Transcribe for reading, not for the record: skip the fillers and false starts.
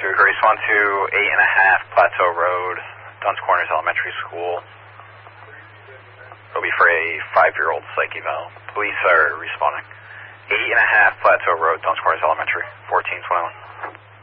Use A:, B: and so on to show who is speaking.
A: respond to 8.5 Plateau Road, Duns Corners Elementary School. It'll be for a 5-year-old psych eval. Police are responding. 8.5 Plateau Road, Duns Corners Elementary, 1421.